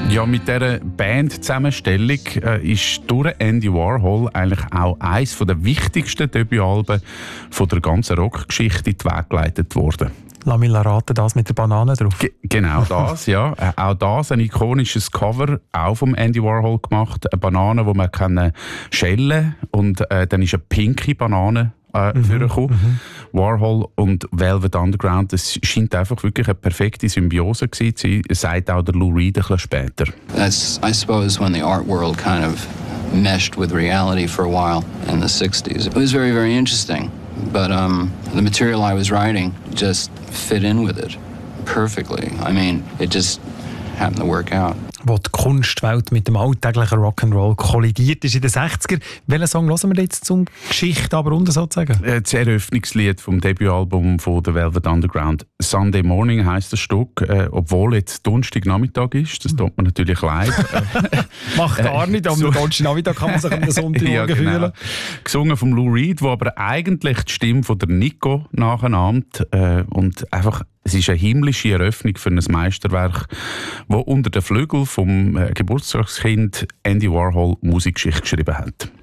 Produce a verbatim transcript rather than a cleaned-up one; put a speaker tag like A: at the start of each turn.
A: Ja, mit dieser Band-Zusammenstellung äh, ist durch Andy Warhol eigentlich auch eines der wichtigsten Debütalben von der ganzen Rockgeschichte in die Wege geleitet worden.
B: Lass mich raten, das mit der Banane drauf.
A: Ge- genau das, ja. Äh, auch das, ein ikonisches Cover, auch vom Andy Warhol gemacht. Eine Banane, die man kann schälen kann. Und äh, dann ist eine pinke Banane äh,
B: Mhm,
A: vorgekommen.
B: mhm.
A: Warhol und Velvet Underground, das scheint einfach wirklich eine perfekte Symbiose gewesen zu sein, sagt auch der Lou Reed ein bisschen später.
C: That's, I suppose, when the art world kind of meshed with reality for a while in the sixties. It was very, very interesting. But um, the material I was writing just fit in with it perfectly. I mean, it just happened to work out.
B: Wo die Kunstwelt mit dem alltäglichen Rock'n'Roll kollidiert ist in den sechziger. Welchen Song hören wir jetzt zum Geschichte aber runter sozusagen?
A: Das Eröffnungslied vom Debütalbum von der Velvet Underground. Sunday Morning heisst das Stück, äh, obwohl jetzt Donnerstagnachmittag ist. Das tut mir natürlich leid.
B: Macht gar nicht, am
A: so-
B: Donnerstagnachmittag kann man sich am Sonntagmorgen
A: Ja, genau.
B: fühlen.
A: Gesungen vom Lou Reed, wo aber eigentlich die Stimme von der Nico nachahmt. Äh, und einfach, es ist eine himmlische Eröffnung für ein Meisterwerk, wo unter den Flügeln vom äh, Geburtstagskind Andy Warhol Musikgeschichte geschrieben hat.